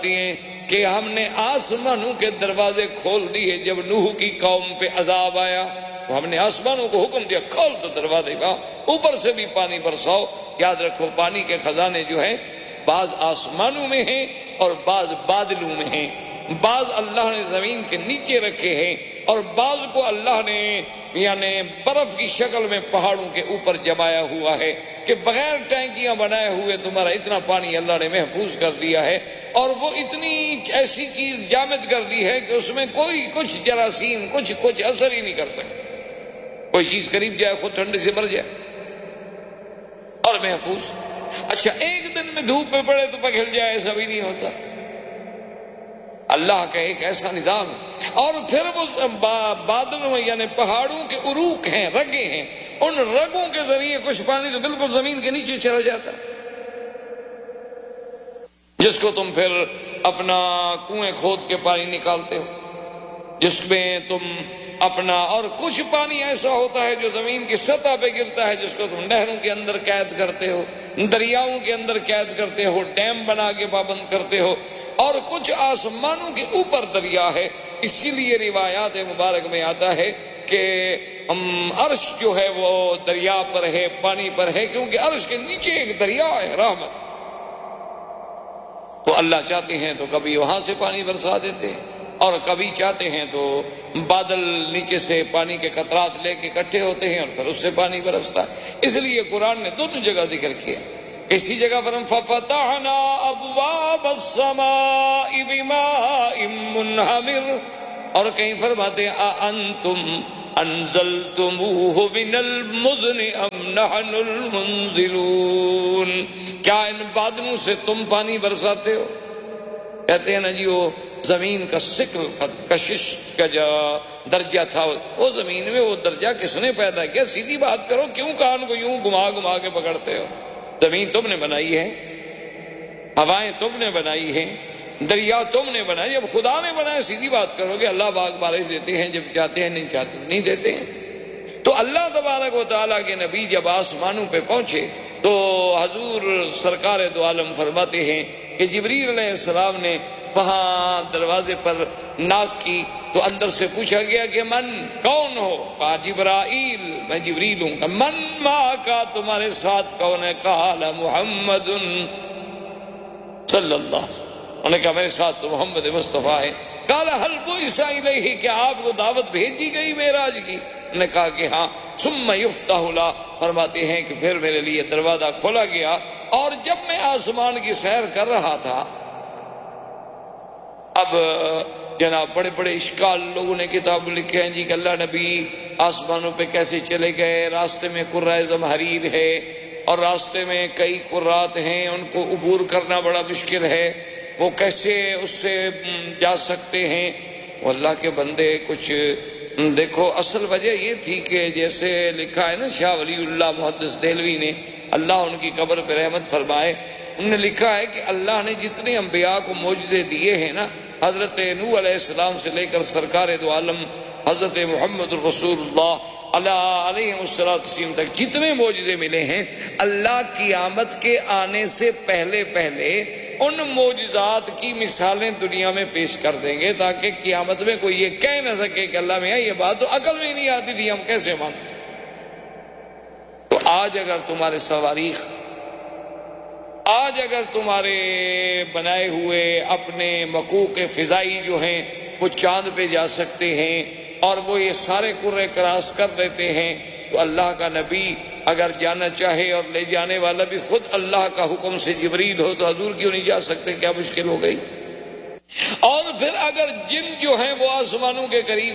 ہیں کہ ہم نے آسمانوں کے دروازے کھول دیے جب نوح کی قوم پہ عذاب آیا تو ہم نے آسمانوں کو حکم دیا کھول دو دروازے کا، اوپر سے بھی پانی برساؤ۔ یاد رکھو پانی کے خزانے جو ہیں بعض آسمانوں میں ہیں اور بعض بادلوں میں ہیں، بعض اللہ نے زمین کے نیچے رکھے ہیں اور بعض کو اللہ نے یعنی برف کی شکل میں پہاڑوں کے اوپر جمایا ہوا ہے کہ بغیر ٹینکیاں بنائے ہوئے تمہارا اتنا پانی اللہ نے محفوظ کر دیا ہے، اور وہ اتنی ایسی چیز جامد کر دی ہے کہ اس میں کوئی کچھ جراثیم کچھ اثر ہی نہیں کر سکتا۔ کوئی چیز قریب جائے خود ٹھنڈے سے مر جائے اور محفوظ۔ اچھا ایک دن میں دھوپ میں پڑے تو پگھل جائے، ایسا بھی نہیں ہوتا۔ اللہ کا ایک ایسا نظام ہے۔ اور پھر وہ بادلوں یعنی پہاڑوں کے عروق ہیں، رگیں ہیں، ان رگوں کے ذریعے کچھ پانی تو بالکل زمین کے نیچے چلا جاتا ہے، جس کو تم پھر اپنا کنویں کھود کے پانی نکالتے ہو، جس میں تم اپنا، اور کچھ پانی ایسا ہوتا ہے جو زمین کی سطح پہ گرتا ہے جس کو تم نہروں کے اندر قید کرتے ہو، دریاؤں کے اندر قید کرتے ہو، ڈیم بنا کے پابند کرتے ہو، اور کچھ آسمانوں کے اوپر دریا ہے۔ اسی لیے روایات مبارک میں آتا ہے کہ عرش جو ہے وہ دریا پر ہے، پانی پر ہے، کیونکہ عرش کے نیچے ایک دریا ہے رحمت۔ تو اللہ چاہتے ہیں تو کبھی وہاں سے پانی برسا دیتے ہیں اور کبھی چاہتے ہیں تو بادل نیچے سے پانی کے قطرات لے کے اکٹھے ہوتے ہیں اور پھر اس سے پانی برستا ہے۔ اس لیے قرآن نے دونوں جگہ ذکر کیا۔ اسی جگہ پر ہم فَفَتَحْنَا أَبْوَابَ السَّمَاءِ بِمَاءٍ مُنْهَمِرٍ، اور کہیں فرماتے ہیں أَأَنْتُمْ أَنزَلْتُمُوهُ مِنَ الْمُزْنِ أَمْ نَحْنُ الْمُنزِلُونَ، کیا ان بادلوں سے تم پانی برساتے ہو؟ کہتے ہیں نا جی وہ زمین کا سکل کا کشش کا جو درجہ تھا، وہ زمین میں وہ درجہ کس نے پیدا کیا؟ سیدھی بات کرو، کیوں کان کو یوں گھما کے پکڑتے ہو؟ زمین تم نے بنائی ہے، ہوائیں تم نے بنائی ہیں، دریا تم نے بنائی۔ جب خدا نے بنایا سیدھی بات کرو گے۔ اللہ باغ بارش دیتے ہیں جب چاہتے ہیں، نہیں چاہتے نہیں دیتے ہیں۔ تو اللہ تبارک و تعالیٰ کے نبی جب آسمانوں پہ پہنچے تو حضور سرکار دو عالم فرماتے ہیں کہ جبریل علیہ السلام نے وہاں دروازے پر ناک کی تو اندر سے پوچھا گیا کہ من، کون ہو؟ کہا جبرائیل، میں جبریل ہوں۔ من ما کا، تمہارے ساتھ کون ہے؟ قال محمد صلی اللہ علیہ وسلم، انہوں نے کہا میرے ساتھ تو محمد مصطفیٰ ہے۔ قال هل بعث الیہ، کیا آپ کو دعوت بھیجی گئی معراج کی؟ انہوں نے کہا کہ ہاں۔ ثم یفتح لا، فرماتے ہیں کہ پھر میرے لیے دروازہ کھولا گیا، اور جب میں آسمان کی سیر کر رہا تھا، اب جناب بڑے بڑے اشکال لوگوں نے کتاب لکھے ہیں جی کہ اللہ نبی آسمانوں پہ کیسے چلے گئے، راستے میں قرۂ زمہریر ہے اور راستے میں کئی قرات ہیں، ان کو عبور کرنا بڑا مشکل ہے، وہ کیسے اس سے جا سکتے ہیں؟ اللہ کے بندے کچھ دیکھو، اصل وجہ یہ تھی کہ جیسے لکھا ہے نا شاہ ولی اللہ محدث دہلوی نے، اللہ ان کی قبر پہ رحمت فرمائے، انہوں نے لکھا ہے کہ اللہ نے جتنے انبیاء کو معجزے دیے ہیں نا، حضرت نوح علیہ السلام سے لے کر سرکار دو عالم حضرت محمد رسول اللہ علیہ السلام تک جتنے معجزے ملے ہیں، اللہ قیامت کے آنے سے پہلے ان معجزات کی مثالیں دنیا میں پیش کر دیں گے، تاکہ قیامت میں کوئی یہ کہہ نہ سکے کہ اللہ میں یہ بات تو عقل میں نہیں آتی تھی، ہم کیسے مانتے؟ تو آج اگر تمہارے صواريخ، آج اگر تمہارے بنائے ہوئے اپنے مکوک فضائی جو ہیں وہ چاند پہ جا سکتے ہیں اور وہ یہ سارے کرے کراس کر دیتے ہیں، تو اللہ کا نبی اگر جانا چاہے اور لے جانے والا بھی خود اللہ کا حکم سے جبریل ہو تو حضور کیوں نہیں جا سکتے؟ کیا مشکل ہو گئی؟ اور پھر اگر جن جو ہیں وہ آسمانوں کے قریب